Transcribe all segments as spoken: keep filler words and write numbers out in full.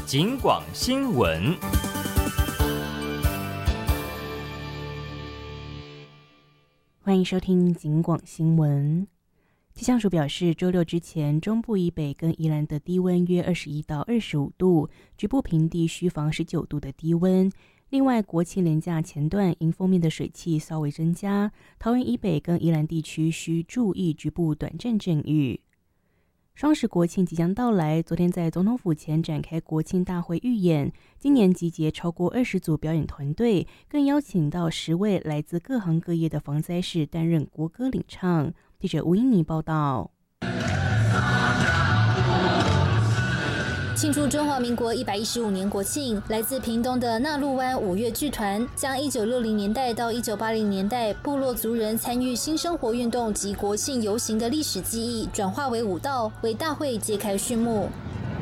警广新闻。 欢迎收听警广新闻。气象署表示，周六之前，中部以北跟宜兰的低温约二十一到二十五度，局部平地需防十九度的低温。另外，国庆连假前段，迎风面的水汽稍微增加，桃园以北跟宜兰地区需注意局部短暂阵雨。双十国庆即将到来，昨天在总统府前展开国庆大会预演，今年集结超过二十组表演团队，更邀请到十位来自各行各业的防灾士担任国歌领唱。记者吴英妮报道。 庆祝中华民国一百一十五年国庆，来自屏东的纳鹿湾五月剧团将一九六零年代到一九八零年代部落族人参与新生活运动及国庆游行的历史记忆转化为舞蹈，为大会揭开序幕。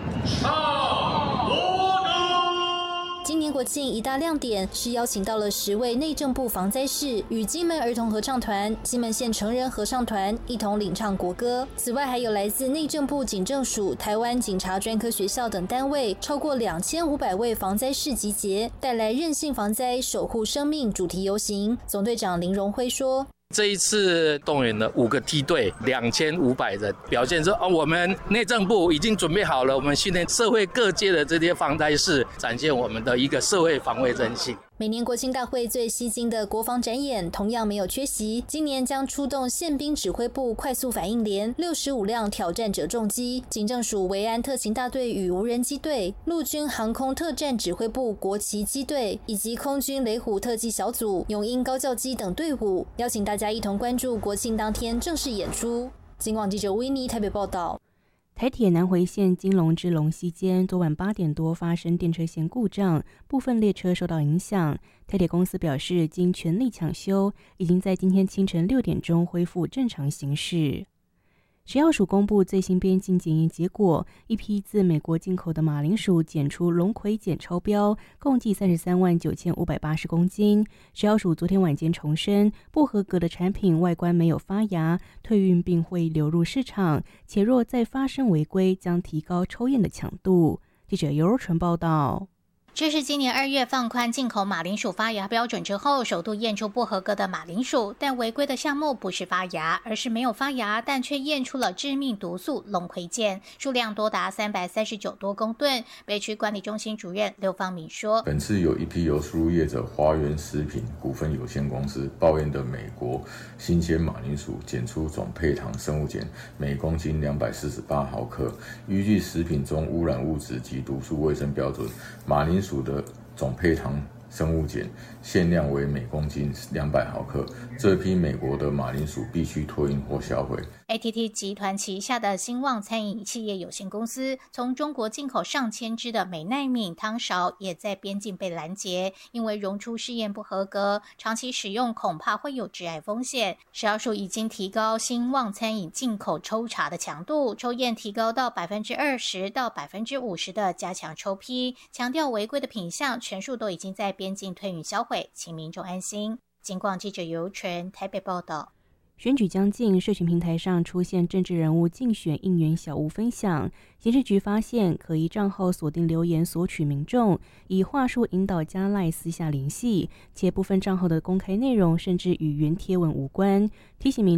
今年国庆一大亮点是邀请到了十位内政部防灾士与金门儿童合唱团、金门县成人合唱团一同领唱国歌。此外，还有来自内政部警政署、台湾警察专科学校等单位超过两千五百位防灾士集结，带来韧性防灾、守护生命主题游行。总队长林荣辉说。 这一次动员了五个梯队，两千五百人，表现说，哦，我们内政部已经准备好了，我们训练社会各界的这些防灾士，展现我们的一个社会防卫韧性。 每年国庆大会最吸睛的国防展演同样没有缺席，今年将出动宪兵指挥部快速反应连六十五辆挑战者重机，警政署维安特勤大队与无人机队，陆军航空特战指挥部国旗机队，以及空军雷虎特技小组、永鹰高教机等队伍，邀请大家一同关注国庆当天正式演出。警广记者威尼台北报道。 台铁南回线金龙至龙溪间昨晚八点多发生电车线故障，部分列车受到影响。台铁公司表示，经全力抢修，已经在今天清晨六点钟恢复正常行驶。食药署公布最新边境检验结果，一批自美国进口的马铃薯检出龙葵碱超标，共计三十三万九千五百八十公斤。食药署昨天晚间重申，不合格的产品外观没有发芽，退运并会流入市场，且若再发生违规，将提高抽验的强度。记者尤柔纯报道。 这是今年二月放宽进口马铃薯发芽标准之后，首度验出不合格的马铃薯，但违规的项目不是发芽，而是没有发芽，但却验出了致命毒素龙葵碱，数量多达三百三十九多公吨。北区管理中心主任刘方敏说， 本次有一批由输入业者华源食品股份有限公司报验的美国新鲜马铃薯检出总配糖生物碱每公斤两百四十八毫克，依据食品中污染物质及毒素卫生标准，马铃薯的总配糖生物碱限量为每公斤两百毫克，这批美国的马铃薯必须托运或销毁。 A T T 集团旗下的兴旺餐饮企业有限公司从中国进口上千只的美奈敏汤勺，也在边境被拦截，因为溶出试验不合格，长期使用恐怕会有致癌风险。食药署已经提高兴旺餐饮进口抽查的强度，抽验提高到百分之二十到百分之五十的加强抽批，强调违规的品项全数都已经在边境退运销毁，请民众安心。警广记者尤纯台北报道。 选举将近，社群平台上出现政治人物竞选应援小物分享。刑事局发现，可疑账号锁定留言索取民众，以话术引导加赖私下联系，且部分账号的公开内容甚至与原贴文无关，提醒民